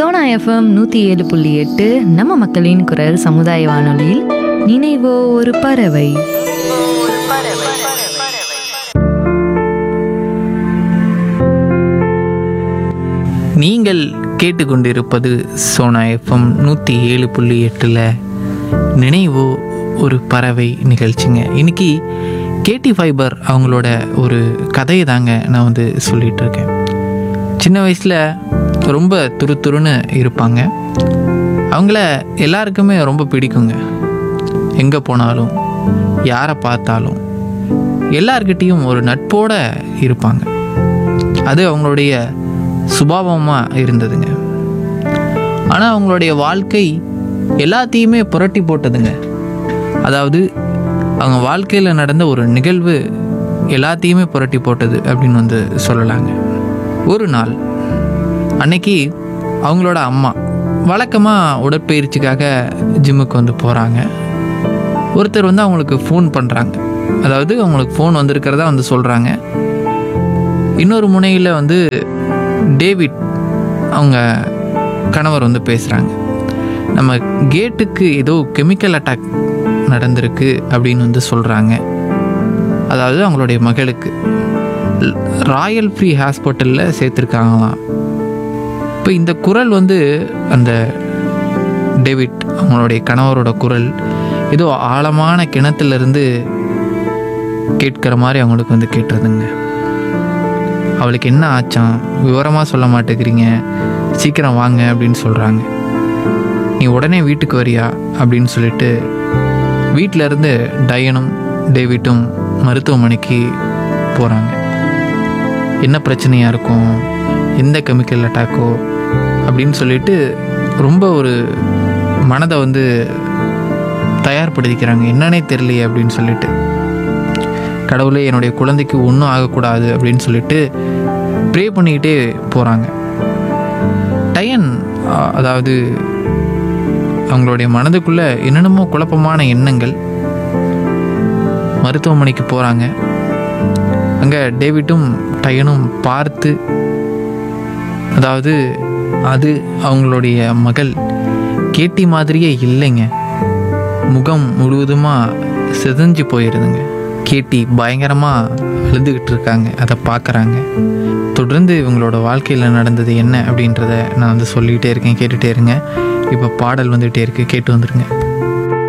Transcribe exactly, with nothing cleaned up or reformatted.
Sona FM நூற்றி ஏழு புள்ளி எட்டு நம்ம மக்களின் குரல் சமுதாய வானொலியில் நினைவோ ஒரு பறவை. நீங்கள் கேட்டுக்கொண்டிருப்பது சோனா எஃப்எம் நூற்றி ஏழு புள்ளி எட்டில் நினைவோ ஒரு பறவை நிகழ்ச்சிங்க. இன்றைக்கி கேடி ஃபைபர் அவங்களோட ஒரு கதையை தாங்க நான் வந்து சொல்லிகிட்டு இருக்கேன். சின்ன வயசில் ரொம்ப துரு துருன்னு இருப்பாங்க. அவங்கள எல்லாருக்குமே ரொம்ப பிடிக்குங்க. எங்கே போனாலும் யாரை பார்த்தாலும் எல்லார்கிட்டேயும் ஒரு நட்போடு இருப்பாங்க. அது அவங்களுடைய சுபாவமாக இருந்ததுங்க. ஆனால் அவங்களுடைய வாழ்க்கை எல்லாத்தையுமே புரட்டி போட்டதுங்க. அதாவது அவங்க வாழ்க்கையில் நடந்த ஒரு நிகழ்வு எல்லாத்தையுமே புரட்டி போட்டது அப்படின்னு வந்து சொல்லலாங்க. ஒரு நாள் அன்னைக்கு அவங்களோட அம்மா வழக்கமாக உடற்பயிற்சிக்காக ஜிம்முக்கு வந்து போகிறாங்க. ஒருத்தர் வந்து அவங்களுக்கு ஃபோன் பண்ணுறாங்க. அதாவது அவங்களுக்கு ஃபோன் வந்திருக்கிறதா வந்து சொல்கிறாங்க. இன்னொரு முனையில் வந்து டேவிட் அவங்க கணவர் வந்து பேசுகிறாங்க. நம்ம கேட்டுக்கு ஏதோ கெமிக்கல் அட்டாக் நடந்திருக்கு அப்படின்னு வந்து சொல்கிறாங்க. அதாவது அவங்களுடைய மகளுக்கு ராயல் ஃப்ரீ ஹாஸ்பிட்டலில் சேர்த்துருக்காங்களாம். இப்போ இந்த குரல் வந்து அந்த டேவிட் அவங்களுடைய கணவரோட குரல் ஏதோ ஆழமான கிணத்துலேருந்து கேட்குற மாதிரி அவங்களுக்கு வந்து கேட்டுறதுங்க. அவளுக்கு என்ன ஆச்சான், விவரமாக சொல்ல மாட்டேங்கிறீங்க, சீக்கிரம் வாங்க அப்படின்னு சொல்கிறாங்க. நீ உடனே வீட்டுக்கு வரியா அப்படின்னு சொல்லிட்டு வீட்டிலேருந்து டயனும் டேவிட்டும் மருத்துவமனைக்கு போகிறாங்க. என்ன பிரச்சனையாக இருக்கும், எந்த கெமிக்கல் அட்டாக்கோ அப்படின்னு சொல்லிட்டு ரொம்ப ஒரு மனதை வந்து தயார்படுத்திக்கிறாங்க. என்னன்னே தெரியலையே அப்படின்னு சொல்லிட்டு, கடவுளே என்னுடைய குழந்தைக்கு ஒன்றும் ஆகக்கூடாது அப்படின்னு சொல்லிட்டு ப்ரே பண்ணிக்கிட்டே போகிறாங்க. டயன் அதாவது அவங்களுடைய மனதுக்குள்ளே என்னென்னமோ குழப்பமான எண்ணங்கள். மருத்துவமனைக்கு போகிறாங்க. அங்கே டேவிட்டும் டயனும் பார்த்து, அதாவது அது அவங்களுடைய மகள் கேட்டி மாதிரியே இல்லைங்க. முகம் முழுவதுமாக செதஞ்சு போயிருதுங்க. கேட்டி பயங்கரமாக அழுதுகிட்டு இருக்காங்க. அதை பார்க்குறாங்க. தொடர்ந்து இவங்களோட வாழ்க்கையில் நடந்தது என்ன அப்படின்றத நான் வந்து சொல்லிகிட்டே இருக்கேன். கேட்டுகிட்டே இருங்க. இப்போ பாடல் வந்துகிட்டே இருக்குது, கேட்டு வந்துடுங்க.